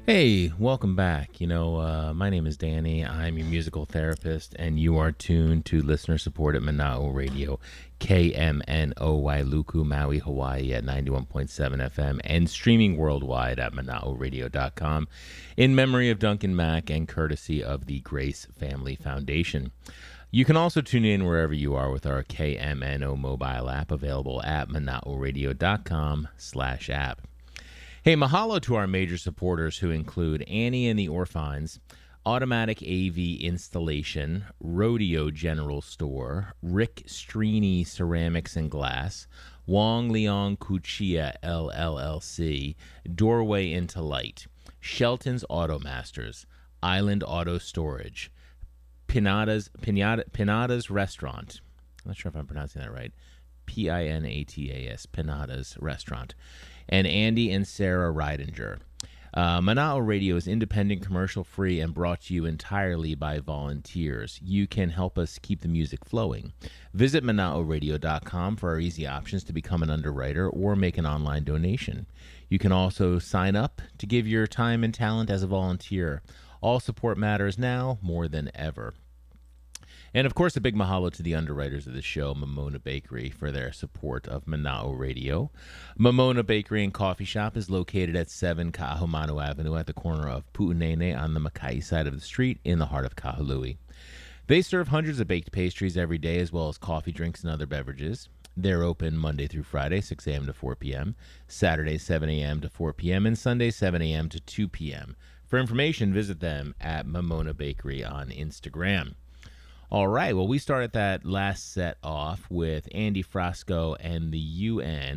Hey, welcome back. My name is Danny. I'm your musical therapist, and you are tuned to listener supported Manao Radio, KMNO Luku, Maui, Hawaii at 91.7 FM, and streaming worldwide at manaoradio.com in memory of Duncan Mack and courtesy of the Grace Family Foundation. You can also tune in wherever you are with our KMNO mobile app available at manaoradio.com/app. Hey, mahalo to our major supporters who include Annie and the Orphines, Automatic AV Installation, Rodeo General Store, Rick Strini Ceramics and Glass, Wong Leong Kuchia LLC, Doorway into Light, Shelton's Auto Masters, Island Auto Storage, Pinada's Restaurant. I'm not sure if I'm pronouncing that right. Pinatas, Pinada's Restaurant, and Andy and Sarah Reidinger. Manao Radio is independent, commercial-free, and brought to you entirely by volunteers. You can help us keep the music flowing. Visit manaoradio.com for our easy options to become an underwriter or make an online donation. You can also sign up to give your time and talent as a volunteer. All support matters now more than ever. And, of course, a big mahalo to the underwriters of the show, Momona Bakery, for their support of Manao Radio. Momona Bakery and Coffee Shop is located at 7 Ka'ahumanu Avenue at the corner of Pu'unene on the Makai side of the street in the heart of Kahului. They serve hundreds of baked pastries every day as well as coffee, drinks, and other beverages. They're open Monday through Friday, 6 a.m. to 4 p.m., Saturday, 7 a.m. to 4 p.m., and Sunday, 7 a.m. to 2 p.m. For information, visit them at Momona Bakery on Instagram. All right, well, we started that last set off with Andy Frasco and the UN